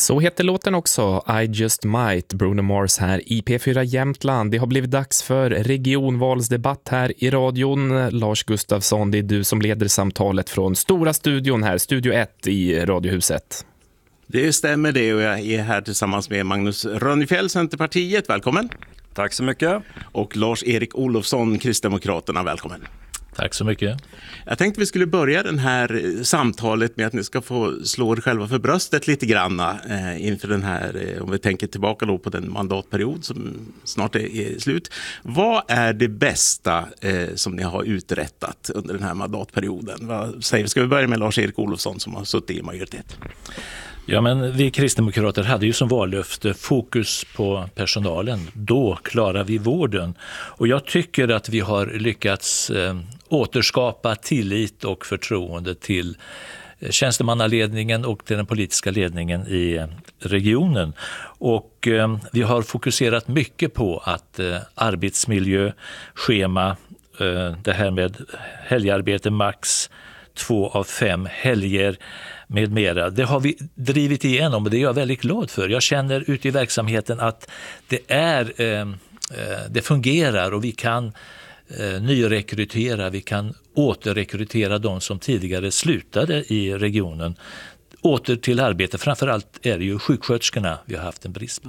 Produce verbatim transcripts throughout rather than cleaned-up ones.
Så heter låten också, I Just Might, Bruno Mars här i P fyra Jämtland. Det har blivit dags för regionvalsdebatt här i radion. Lars Gustafsson, det är du som leder samtalet från stora studion här, Studio ett i Radiohuset. Det stämmer det, och jag är här tillsammans med Magnus Rönnefjäll, Centerpartiet. Välkommen. Tack så mycket. Och Lars-Erik Olofsson, Kristdemokraterna. Välkommen. Tack så mycket. Jag tänkte vi skulle börja den här samtalet med att ni ska få slå er själva för bröstet lite grann eh, inför den här, eh, om vi tänker tillbaka då på den mandatperiod som snart är, är slut. Vad är det bästa eh, som ni har uträttat under den här mandatperioden? Vad säger vi? Ska vi börja med Lars-Erik Olofsson som har suttit i majoritet? Ja, men vi kristdemokrater hade ju som vallöfte fokus på personalen. Då klarar vi vården. Och jag tycker att vi har lyckats eh, återskapa tillit och förtroende till tjänstemannaledningen och till den politiska ledningen i regionen. Och eh, vi har fokuserat mycket på att eh, arbetsmiljö, schema, eh, det här med helgarbete max, två av fem helger med mera. Det har vi drivit igenom och det är jag väldigt glad för. Jag känner ute i verksamheten att det är eh, det fungerar och vi kan eh, nyrekrytera, vi kan återrekrytera de som tidigare slutade i regionen åter till arbete. Framförallt är det ju sjuksköterskorna vi har haft en brist på.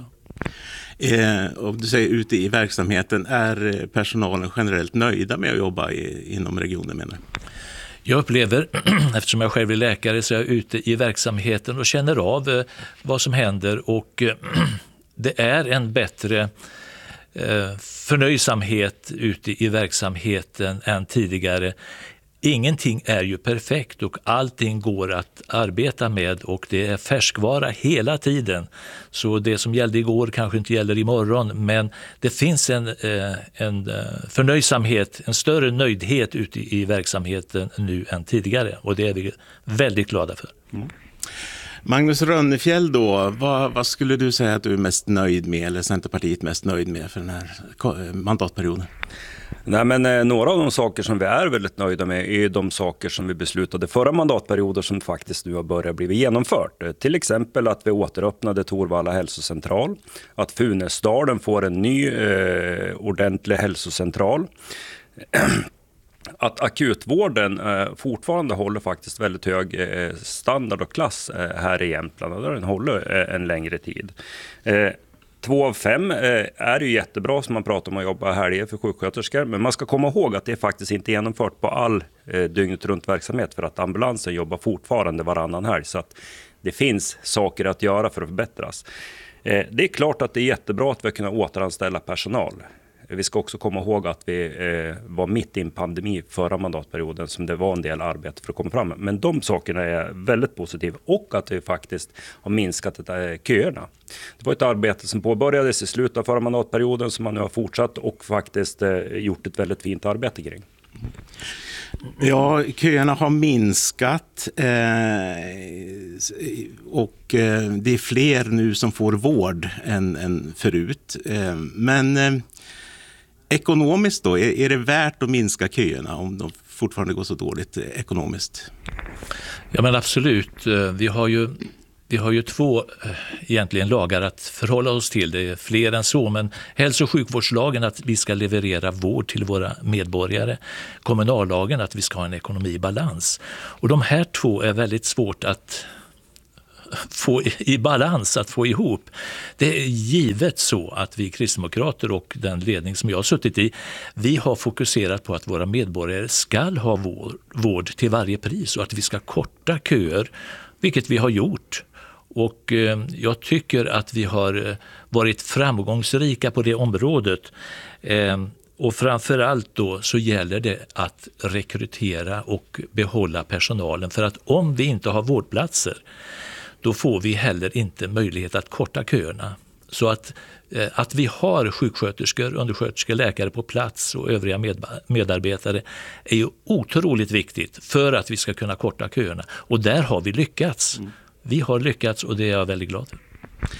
Eh, och du säger ute i verksamheten, är personalen generellt nöjda med att jobba i, inom regionen, menar du? Jag upplever, eftersom jag själv är läkare, så är jag ute i verksamheten och känner av eh, vad som händer och eh, det är en bättre eh, förnöjsamhet ute i verksamheten än tidigare. Ingenting är ju perfekt och allting går att arbeta med och det är färskvara hela tiden. Så det som gällde igår kanske inte gäller imorgon, men det finns en, en förnöjsamhet, en större nöjdhet ute i verksamheten nu än tidigare och det är vi väldigt glada för. Mm. Magnus Rönnefjäll då, vad, vad skulle du säga att du är mest nöjd med eller Centerpartiet mest nöjd med för den här mandatperioden? Nej, men eh, några av de saker som vi är väldigt nöjda med är de saker som vi beslutade förra mandatperioden som faktiskt nu har börjat bli genomfört. Eh, till exempel att vi återöppnade Torvalla hälsocentral, att Funäsdalen får en ny eh, ordentlig hälsocentral. Att akutvården eh, fortfarande håller faktiskt väldigt hög eh, standard och klass eh, här i Jämtland och där den håller eh, en längre tid. Eh, Två av fem eh, är ju jättebra som man pratar om att jobba helger för sjuksköterskor. Men man ska komma ihåg att det är faktiskt inte genomfört på all eh, dygnet runt verksamhet för att ambulansen jobbar fortfarande varannan helg. Så att det finns saker att göra för att förbättras. Eh, det är klart att det är jättebra att vi kan återanställa personal. Vi ska också komma ihåg att vi eh, var mitt i en pandemi förra mandatperioden som det var en del arbete för att komma fram. Men de sakerna är väldigt positiva och att vi faktiskt har minskat det där köerna. Det var ett arbete som påbörjades i slutet av förra mandatperioden som man nu har fortsatt och faktiskt eh, gjort ett väldigt fint arbete kring. Ja, köerna har minskat eh, och eh, det är fler nu som får vård än, än förut. Eh, men eh, ekonomiskt då, är, är det värt att minska köerna om de fortfarande går så dåligt ekonomiskt? Ja, men absolut. Vi har ju, vi har ju två egentligen lagar att förhålla oss till. Det är fler än så, men hälso- och sjukvårdslagen att vi ska leverera vård till våra medborgare. Kommunallagen att vi ska ha en ekonomi i balans. Och de här två är väldigt svårt att få i balans, att få ihop. Det är givet så att vi kristdemokrater och den ledning som jag har suttit i, vi har fokuserat på att våra medborgare ska ha vård, vård till varje pris och att vi ska korta köer, vilket vi har gjort. Och eh, jag tycker att vi har varit framgångsrika på det området. Eh, och framförallt då så gäller det att rekrytera och behålla personalen, för att om vi inte har vårdplatser då får vi heller inte möjlighet att korta köerna. Så att, eh, att vi har sjuksköterskor, undersköterskor, läkare på plats och övriga med, medarbetare är ju otroligt viktigt för att vi ska kunna korta köerna. Och där har vi lyckats. Mm. Vi har lyckats och det är jag väldigt glad för.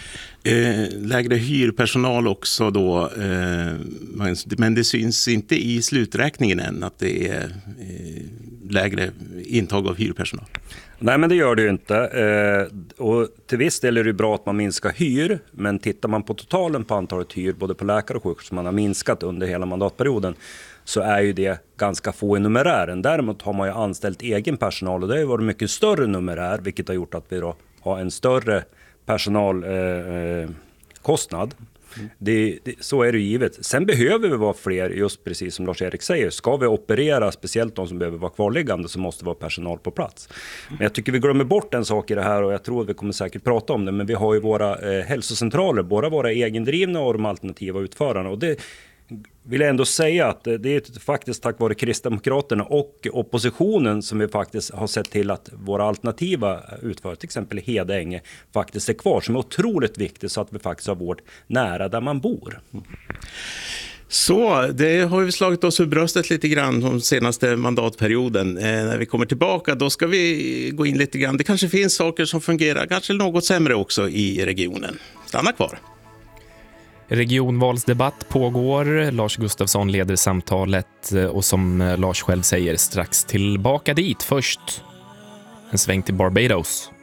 Eh, lägre hyrpersonal också då, eh, men det syns inte i sluträkningen än att det är eh, lägre intag av hyrpersonal. Nej, men det gör det ju inte. Eh, och till viss del är det bra att man minskar hyr, men tittar man på totalen på antalet hyr, både på läkare och sjuksköterskor, som man har minskat under hela mandatperioden, så är ju det ganska få i numerären. Däremot har man ju anställt egen personal och det har ju varit mycket större numerär, vilket har gjort att vi då har en större personalkostnad. Eh, mm. det, det, så är det givet. Sen behöver vi vara fler, just precis som Lars-Erik säger. Ska vi operera, speciellt de som behöver vara kvarliggande, så måste vi ha personal på plats. Men jag tycker vi glömmer bort en sak i det här, och jag tror att vi kommer säkert prata om det. Men vi har ju våra eh, hälsocentraler, både våra egendrivna och de alternativa utförarna. Och det vill jag ändå säga att det är faktiskt tack vare Kristdemokraterna och oppositionen som vi faktiskt har sett till att våra alternativa utförare, till exempel Hedänge, faktiskt är kvar, som är otroligt viktigt, så att vi faktiskt har vård nära där man bor. Så, det har vi slagit oss för bröstet lite grann de senaste mandatperioden. Eh, när vi kommer tillbaka, då ska vi gå in lite grann. Det kanske finns saker som fungerar, kanske något sämre också i regionen. Stanna kvar. Regionvalsdebatt pågår. Lars Gustafsson leder samtalet och som Lars själv säger strax tillbaka dit. Först en sväng till Barbados.